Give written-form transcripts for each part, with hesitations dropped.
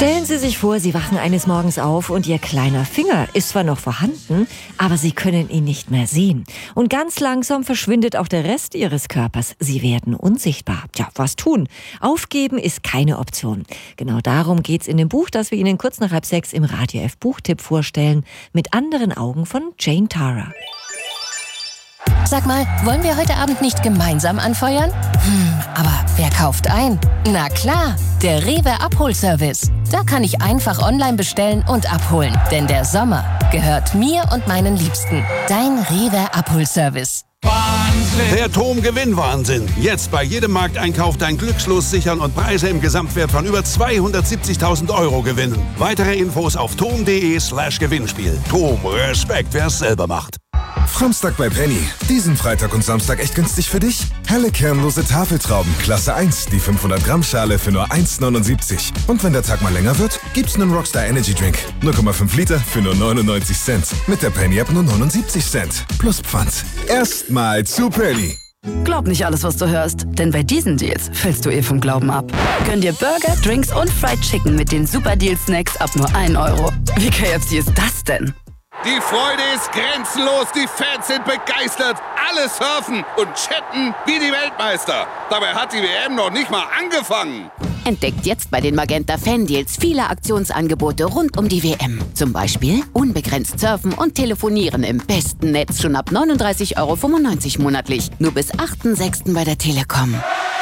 Stellen Sie sich vor, Sie wachen eines Morgens auf und Ihr kleiner Finger ist zwar noch vorhanden, aber Sie können ihn nicht mehr sehen. Und ganz langsam verschwindet auch der Rest Ihres Körpers. Sie werden unsichtbar. Tja, was tun? Aufgeben ist keine Option. Genau darum geht's in dem Buch, das wir Ihnen kurz nach 5:30 im Radio F Buchtipp vorstellen, mit anderen Augen von Jane Tara. Sag mal, wollen wir heute Abend nicht gemeinsam anfeuern? Aber wer kauft ein? Na klar, der Rewe Abholservice. Da kann ich einfach online bestellen und abholen. Denn der Sommer gehört mir und meinen Liebsten. Dein Rewe Abholservice. Wahnsinn! Der TOM-Gewinnwahnsinn. Jetzt bei jedem Markteinkauf dein Glückslos sichern und Preise im Gesamtwert von über 270.000 € gewinnen. Weitere Infos auf tom.de/Gewinnspiel. TOM, Respekt, wer es selber macht. Framstag bei Penny. Diesen Freitag und Samstag echt günstig für dich? Helle kernlose Tafeltrauben, Klasse 1, die 500-Gramm-Schale für nur 1,79. Und wenn der Tag mal länger wird, gibt's einen Rockstar Energy Drink. 0,5 Liter für nur 99 Cent. Mit der Penny-App nur 79 Cent. Plus Pfand. Erstmal zu Penny. Glaub nicht alles, was du hörst, denn bei diesen Deals fällst du vom Glauben ab. Gönn dir Burger, Drinks und Fried Chicken mit den Super Deal Snacks ab nur 1 €. Wie KFC ist das denn? Die Freude ist grenzenlos, die Fans sind begeistert, alle surfen und chatten wie die Weltmeister. Dabei hat die WM noch nicht mal angefangen. Entdeckt jetzt bei den Magenta Fan Deals viele Aktionsangebote rund um die WM. Zum Beispiel unbegrenzt surfen und telefonieren im besten Netz schon ab 39,95 € monatlich. Nur bis 8.6. bei der Telekom.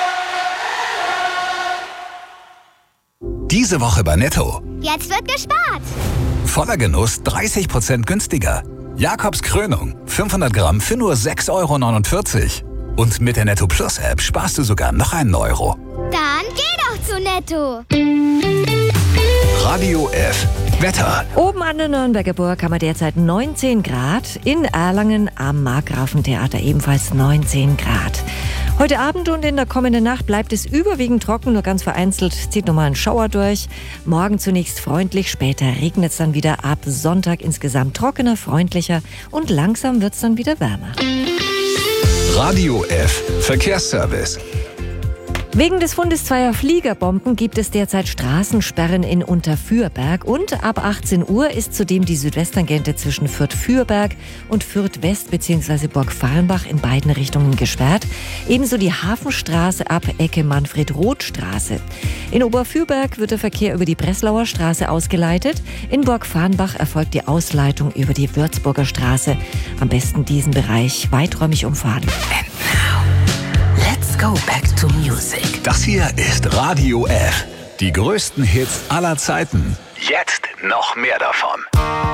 Diese Woche bei Netto. Jetzt wird gespart. Voller Genuss 30% günstiger. Jakobs Krönung 500 Gramm für nur 6,49 €. Und mit der Netto Plus App sparst du sogar noch einen Euro. Dann geh doch zu Netto. Radio F. Wetter. Oben an der Nürnberger Burg haben wir derzeit 19 Grad. In Erlangen am Markgrafentheater ebenfalls 19 Grad. Heute Abend und in der kommenden Nacht bleibt es überwiegend trocken, nur ganz vereinzelt zieht nochmal ein Schauer durch. Morgen zunächst freundlich, später regnet es dann wieder. Ab Sonntag insgesamt trockener, freundlicher und langsam wird es dann wieder wärmer. Radio F. Verkehrsservice. Wegen des Fundes zweier Fliegerbomben gibt es derzeit Straßensperren in Unterfürberg und ab 18 Uhr ist zudem die Südwesttangente zwischen Fürth-Fürberg und Fürth-West bzw. Burgfarrnbach in beiden Richtungen gesperrt. Ebenso die Hafenstraße ab Ecke Manfred-Roth-Straße. In Oberfürberg wird der Verkehr über die Breslauer Straße ausgeleitet. In Burgfarrnbach erfolgt die Ausleitung über die Würzburger Straße. Am besten diesen Bereich weiträumig umfahren. Let's go back to music. Das hier ist Radio F. Die größten Hits aller Zeiten. Jetzt noch mehr davon.